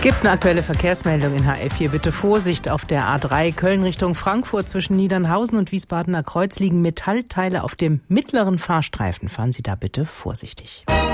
Gibt eine aktuelle Verkehrsmeldung in HF4. Bitte Vorsicht auf der A3 Köln Richtung Frankfurt. Zwischen Niedernhausen und Wiesbadener Kreuz liegen Metallteile auf dem mittleren Fahrstreifen. Fahren Sie da bitte vorsichtig.